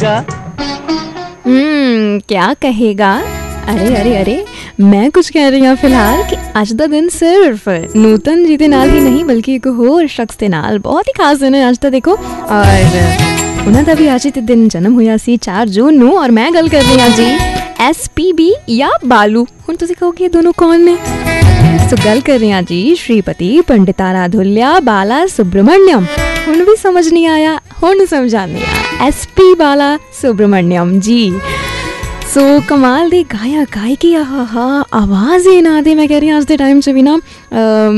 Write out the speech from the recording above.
क्या कहेगा। अरे अरे अरे, मैं कुछ कह रही ਹਾਂ ਫਿਲਹਾਲ ਕਿ ਅੱਜ ਦਾ ਦਿਨ ਸਿਰਫ ਨੂਤਨ ਜੀ ਦੇ ਨਾਲ ਹੀ ਨਹੀਂ ਬਲਕਿ ਇੱਕ ਹੋਰ ਸ਼ਖਸ ਦੇ ਨਾਲ ਬਹੁਤ ਹੀ ਖਾਸ ਦਿਨ ਹੈ ਅੱਜ ਦਾ। ਦੇਖੋ ਔਰ ਉਹਨਾਂ ਦਾ ਵੀ ਅੱਜ ਦੇ ਦਿਨ ਜਨਮ ਹੋਇਆ ਸੀ 4 ਜੂਨ ਨੂੰ ਔਰ ਮੈਂ ਗੱਲ ਕਰ ਰਹੀ ਹਾਂ ਜੀ SPB ਜਾਂ ਬਾਲੂ। ਹੁਣ ਤੁਸੀਂ ਕਹੋਗੇ ਇਹ ਦੋਨੋਂ ਕੌਣ ਨੇ? ਸੋ ਗੱਲ ਕਰ ਰਹੀ ਹਾਂ ਜੀ ਸ਼੍ਰੀਪਤੀ ਪੰਡਿਤਾ ਰਾਧੁਲਿਆ ਬਾਲਾ ਸੁਬਰਮण्यम। ਹੁਣ ਵੀ ਸਮਝ ਨਹੀਂ ਆਇਆ, ਹੁਣ ਸਮਝ ਆਉਂਦੀ ਆ SP ਬਾਲਾ ਸੁਬਰਮण्यम ਜੀ। ਸੋ ਕਮਾਲ ਦੇ ਗਾਇਕ ਗਾਇਕੀ, ਆਹਾ ਆਵਾਜ਼ ਹੀ ਨਾ ਦੇ। ਮੈਂ ਕਹਿ ਰਹੀ ਹਾਂ ਅੱਜ ਦੇ ਟਾਈਮ 'ਚ ਵੀ ਨਾ